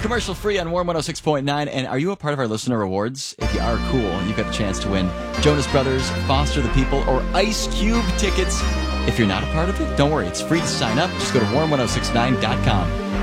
Commercial free on Warm 106.9. And are you a part of our listener awards? If you are, cool. You've got the chance to win Jonas Brothers, Foster the People, or Ice Cube tickets. If you're not a part of it, don't worry. It's free to sign up. Just go to warm1069.com.